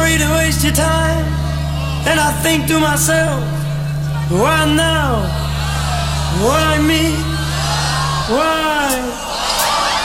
way to waste your time. And I think to myself, why now? Why me? Why?